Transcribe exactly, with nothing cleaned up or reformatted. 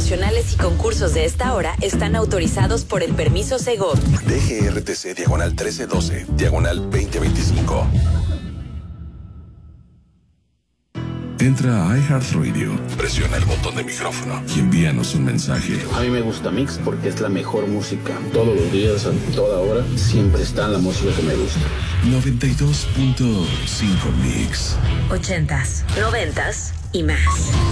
promocionales y concursos de esta hora están autorizados por el permiso Segov. D G R T C diagonal trece doce, diagonal veinte veinticinco. Entra a iHeartRadio, Presiona el botón de micrófono y envíanos un mensaje. A mí me gusta Mix porque es la mejor música. Todos los días, a toda hora, siempre está la música que me gusta. noventa y dos punto cinco Mix. Ochentas, noventas y más.